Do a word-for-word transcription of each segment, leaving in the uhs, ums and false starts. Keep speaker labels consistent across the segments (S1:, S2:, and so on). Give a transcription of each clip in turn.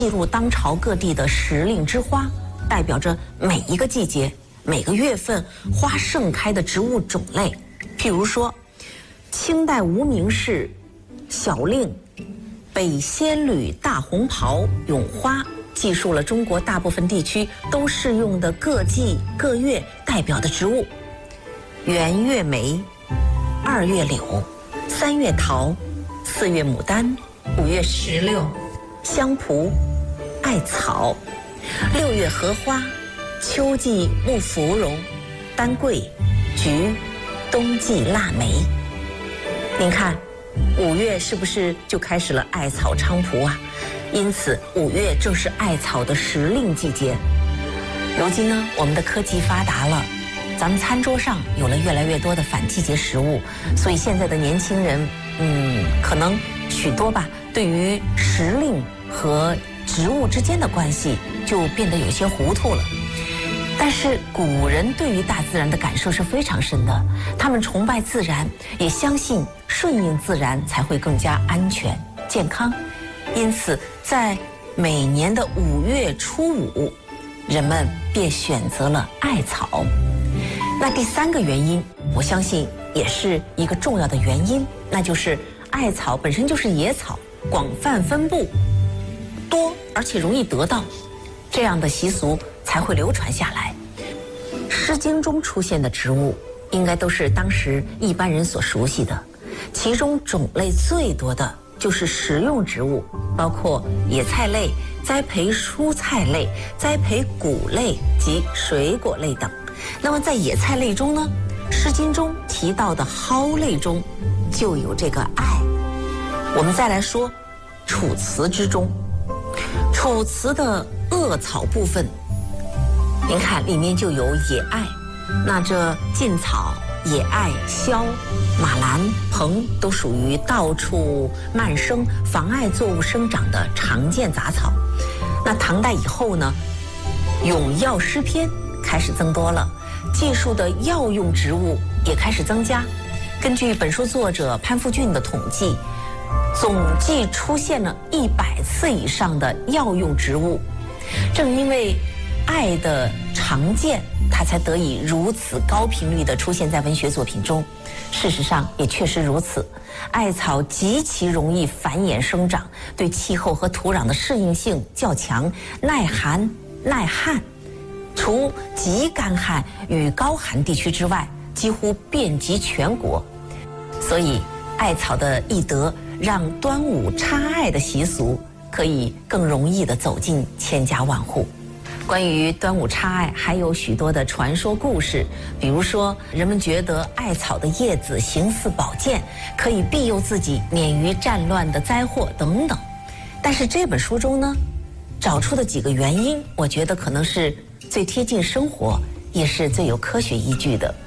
S1: 记录当朝各地的时令之花，代表着每一个季节、每个月份花盛开的植物种类。譬如说，清代无名氏小令北仙侣大红袍咏花，记述了中国大部分地区都适用的各季各月代表的植物：元月梅、二月柳、三月桃、四月牡丹、五月石榴、香蒲、艾草，六月荷花，秋季木芙蓉、丹桂、菊，冬季腊梅。您看，五月是不是就开始了艾草菖蒲啊？因此，五月正是艾草的时令季节。如今呢，我们的科技发达了，咱们餐桌上有了越来越多的反季节食物，所以现在的年轻人，嗯，可能许多吧，对于时令和植物之间的关系就变得有些糊涂了。但是古人对于大自然的感受是非常深的，他们崇拜自然，也相信顺应自然才会更加安全健康。因此，在每年的五月初五，人们便选择了艾草。那第三个原因，我相信也是一个重要的原因，那就是艾草本身就是野草，广泛分布，多而且容易得到，这样的习俗才会流传下来。《诗经》中出现的植物，应该都是当时一般人所熟悉的，其中种类最多的就是食用植物，包括野菜类、栽培蔬菜类、栽培谷类及水果类等。那么在野菜类中呢，《诗经》中提到的蒿类中就有这个艾。我们再来说《楚辞》之中，《楚辞》的恶草部分，您看里面就有野艾。那这劲草、野艾、萧、马兰、蓬都属于到处漫生、妨碍作物生长的常见杂草。那唐代以后呢，咏药诗篇开始增多了，记述的药用植物也开始增加。根据本书作者潘复俊的统计，总计出现了一百次以上的药用植物。正因为艾的常见，它才得以如此高频率地出现在文学作品中。事实上也确实如此，艾草极其容易繁衍生长，对气候和土壤的适应性较强，耐寒耐旱。除极干旱与高寒地区之外，几乎遍及全国。所以艾草的易得，让端午插艾的习俗可以更容易地走进千家万户。关于端午插艾还有许多的传说故事，比如说人们觉得艾草的叶子形似宝剑，可以庇佑自己免于战乱的灾祸等等。但是这本书中呢，找出的几个原因，我觉得可能是最贴近生活，也是最有科学依据的。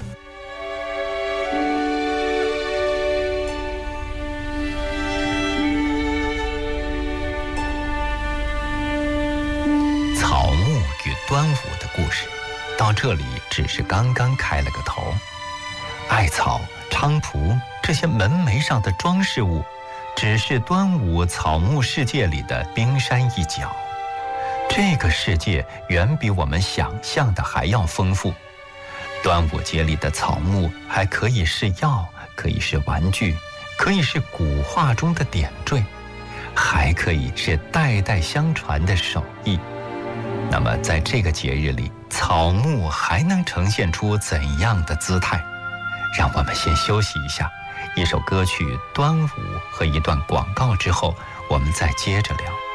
S2: 草木与端午的故事到这里只是刚刚开了个头。艾草、菖蒲这些门楣上的装饰物，只是端午草木世界里的冰山一角。这个世界远比我们想象的还要丰富。端午节里的草木还可以是药，可以是玩具，可以是古画中的点缀，还可以是代代相传的手艺。那么在这个节日里，草木还能呈现出怎样的姿态？让我们先休息一下，一首歌曲《端午》和一段广告之后，我们再接着聊。